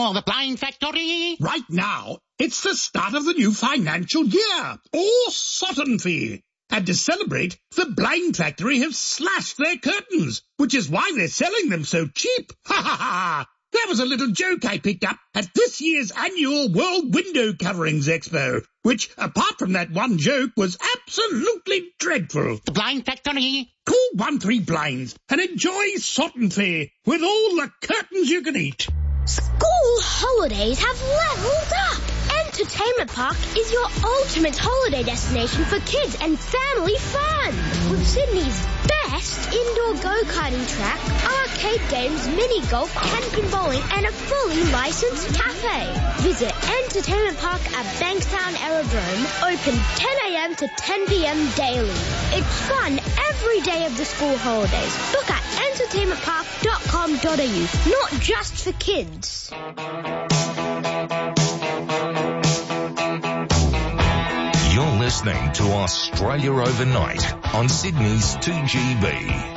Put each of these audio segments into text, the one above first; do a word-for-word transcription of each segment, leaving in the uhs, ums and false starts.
for the Blind Factory. Right now, it's the start of the new financial year, or Sodden Fee. And to celebrate, the Blind Factory have slashed their curtains, which is why they're selling them so cheap. Ha ha ha! That was a little joke I picked up at this year's annual World Window Coverings Expo, which, apart from that one joke, was absolutely dreadful. The Blind Factory. Call one three blinds and enjoy Sodden Fee with all the curtains you can eat. School holidays have leveled up. Entertainment Park is your ultimate holiday destination for kids and family fun. With Sydney's best indoor go-karting track, arcade games, mini-golf, camping bowling and a fully licensed cafe. Visit Entertainment Park at Bankstown Aerodrome, open ten a.m. to ten p.m. daily. It's fun every day of the school holidays. Book at entertainment park dot com dot a u, not just for kids. You're listening to Australia Overnight on Sydney's two G B.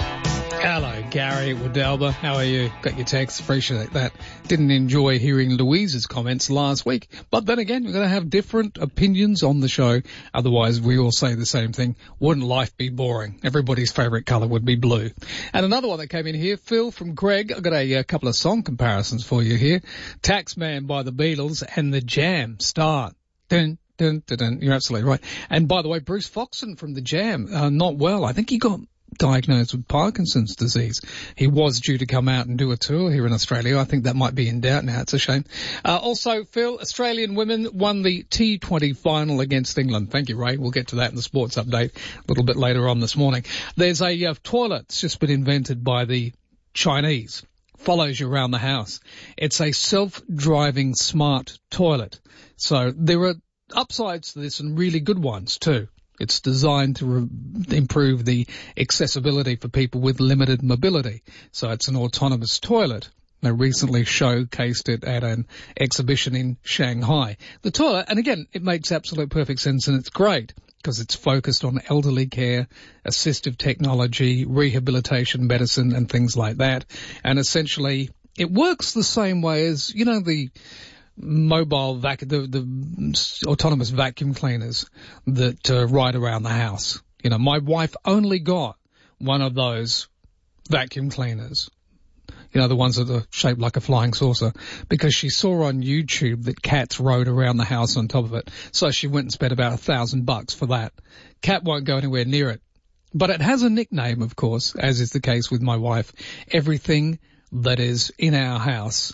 Hello, Gary Wadelba. How are you? Got your text. Appreciate that. Didn't enjoy hearing Louise's comments last week. But then again, we're going to have different opinions on the show. Otherwise, we all say the same thing. Wouldn't life be boring? Everybody's favourite colour would be blue. And another one that came in here, Phil from Greg. I've got a, a couple of song comparisons for you here. Taxman by the Beatles and The Jam start. Dun, dun, dun, dun. You're absolutely right. And by the way, Bruce Foxton from The Jam, uh, not well. I think he got diagnosed with Parkinson's disease. He was due to come out and do a tour here in Australia. I think that might be in doubt now. It's a shame. Uh, also, Phil, Australian women won the T twenty final against England. Thank you, Ray. We'll get to that in the sports update a little bit later on this morning. There's a uh, toilet that's just been invented by the Chinese. Follows you around the house. It's a self-driving smart toilet. So there are upsides to this and really good ones too. It's designed to re- improve the accessibility for people with limited mobility. So it's an autonomous toilet. They recently showcased it at an exhibition in Shanghai. The toilet, and again, it makes absolute perfect sense and it's great because it's focused on elderly care, assistive technology, rehabilitation medicine and things like that. And essentially, it works the same way as, you know, the mobile vac, the, the autonomous vacuum cleaners that uh, ride around the house. You know, my wife only got one of those vacuum cleaners. You know, the ones that are shaped like a flying saucer, because she saw on YouTube that cats rode around the house on top of it. So she went and spent about a thousand bucks for that. Cat won't go anywhere near it. But it has a nickname, of course, as is the case with my wife. Everything that is in our house,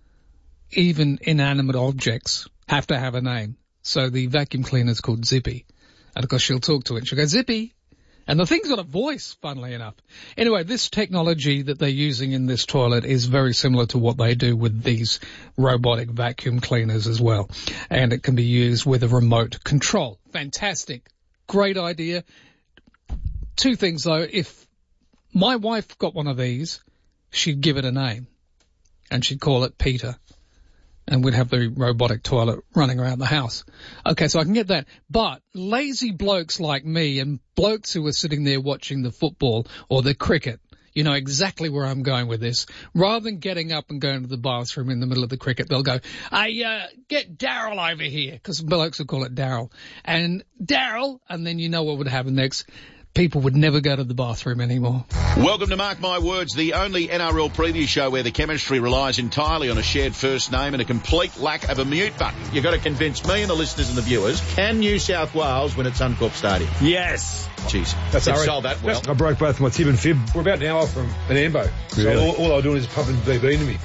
even inanimate objects, have to have a name. So the vacuum cleaner is called Zippy. And of course she'll talk to it. She'll go, Zippy. And the thing's got a voice, funnily enough. Anyway, this technology that they're using in this toilet is very similar to what they do with these robotic vacuum cleaners as well. And it can be used with a remote control. Fantastic. Great idea. Two things though. If my wife got one of these, she'd give it a name. And she'd call it Peter. And we'd have the robotic toilet running around the house. Okay, so I can get that. But lazy blokes like me and blokes who are sitting there watching the football or the cricket, you know exactly where I'm going with this. Rather than getting up and going to the bathroom in the middle of the cricket, they'll go, hey, uh, get Daryl over here, because blokes will call it Daryl. And Daryl, and then you know what would happen next. People would never go to the bathroom anymore. Welcome to Mark My Words, the only N R L preview show where the chemistry relies entirely on a shared first name and a complete lack of a mute button. You've got to convince me and the listeners and the viewers, can New South Wales win at Suncorp Stadium? Yes. Jeez, that's they've sold that well. I broke both my tib and fib. We're about an hour from an Ambo. So really? all, all I was doing is pumping V B into me.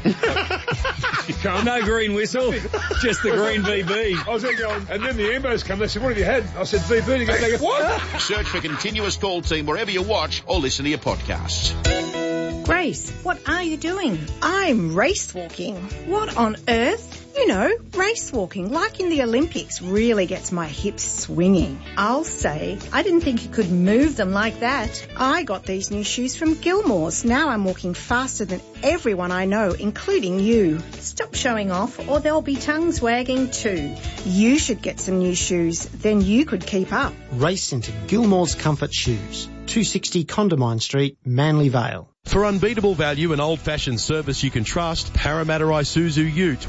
No green whistle, just the green V B. I was there going, and then the Ambos come, they said, what have you had? I said, V B. They go, they go, what? Search for Continuous Call Team wherever you watch or listen to your podcasts. Grace, what are you doing? I'm race walking. What on earth? You know, race walking, like in the Olympics, really gets my hips swinging. I'll say, I didn't think you could move them like that. I got these new shoes from Gilmore's. Now I'm walking faster than everyone I know, including you. Stop showing off or there'll be tongues wagging too. You should get some new shoes, then you could keep up. Race into Gilmore's Comfort Shoes, two sixty Condamine Street, Manly Vale. For unbeatable value and old-fashioned service you can trust, Parramatta Isuzu Ute